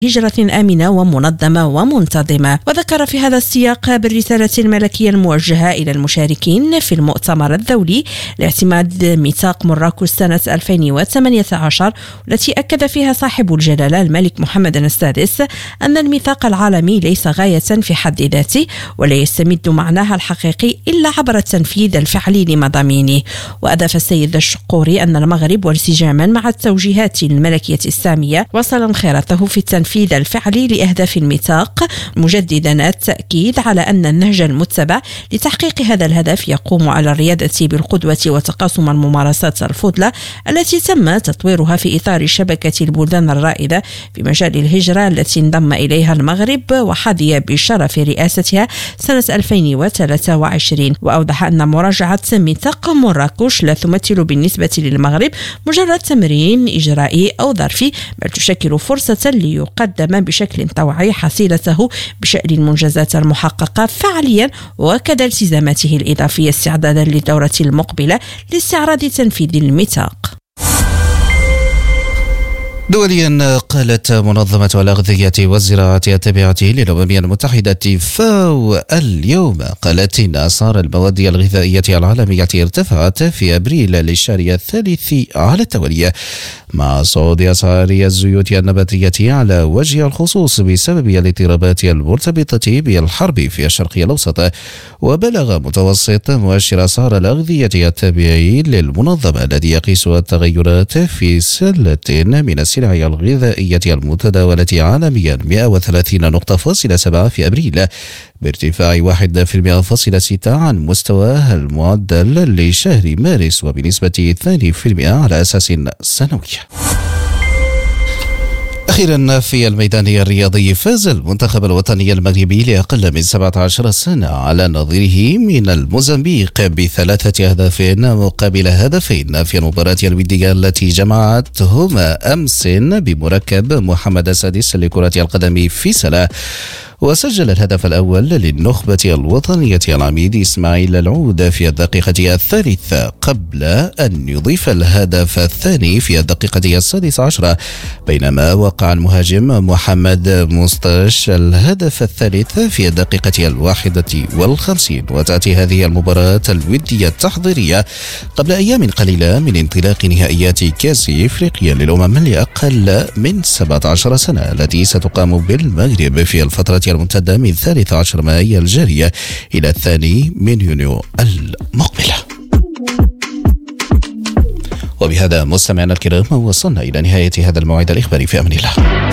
هجرة آمنة ومنظمة ومنتظمة. وذكر في هذا السياق بالرسالة الملكية الموجهة إلى المشاركين في المؤتمر الدولي لاعتماد ميثاق مراكش سنة 2018 التي أكد فيها صاحب الجلالة الملك محمد السادس أن الميثاق العالمي ليس غاية في حد ذاته ولا يستمد معناها الحقيقي إلا عبر التنفيذ الفعلي لمضامينه. وأضاف السيد الشقوري أن المغرب وانسجاما مع التوجيهات الملكية السامية وصل انخراطه في التنفيذ الفعلي لأهداف الميثاق، مجددا التأكيد على أن النهج المتبع لتحقيق هذا الهدف يقوم على الريادة بالقدوة وتقاسم الممارسات الفضلة التي تم تطويرها في إطار شبكة البلدان الرائدة في مجال الهجرة التي انضم إليها المغرب وحظي بشرف رئاستها سنة 2023. وأوضح أن مراجعة ميثاق مراكش لا تمثل بالنسبة للمغرب مجرد تمرين إجرائي أو ظرفي، بل تشكل فرصة ليقدم بشكل طوعي حصيلته بشأن المنجزات المحققة فعليا وكذا التزاماته الإضافية استعدادا للدورة المقبلة لاستعراض تنفيذ الميثاق. دوليا، قالت منظمة الأغذية والزراعة التابعة للأمم المتحدة FAO اليوم قالت إن أسعار المواد الغذائية العالمية ارتفعت في أبريل للشهر الثالث على التوالي مع صعود أسعار الزيوت النباتية على وجه الخصوص بسبب الاضطرابات المرتبطة بالحرب في الشرق الأوسط. وبلغ متوسط مؤشر أسعار الأغذية التابع للمنظمة الذي يقيس التغيرات في سلة من السلع الغذائية المتداولة عالميا 130.7 في أبريل، بارتفاع 1.6% عن مستواه المعدل لشهر مارس وبنسبة 2% على أساس سنوي. أخيرا في الميدان الرياضي، فاز المنتخب الوطني المغربي لأقل من 17 سنة على نظيره من الموزمبيق ب3 أهداف مقابل هدفين في المباراة الودية التي جمعتهما أمس بمركب محمد السادس لكرة القدم في سلا. وسجل الهدف الأول للنخبة الوطنية العميد إسماعيل العود في الدقيقة 3 قبل أن يضيف الهدف الثاني في الدقيقة 16، بينما وقع المهاجم محمد مستاش الهدف الثالث في الدقيقة 51. وتأتي هذه المباراة الودية التحضيرية قبل أيام قليلة من انطلاق نهائيات كأس إفريقيا للأمم لأقل من 17 سنة التي ستقام بالمغرب في الفترة الممتدة من 13 مايو الجارية إلى 2 يونيو المقبلة. وبهذا مستمعينا الكرام وصلنا إلى نهاية هذا الموعد الإخباري، في أمان الله.